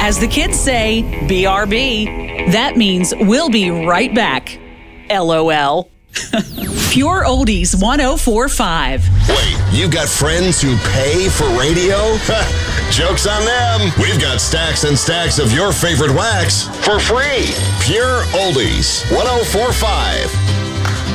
As the kids say, BRB. That means we'll be right back. LOL. Pure Oldies 104.5. Wait, you got friends who pay for radio? Joke's on them. We've got stacks and stacks of your favorite wax for free. Pure Oldies 104.5.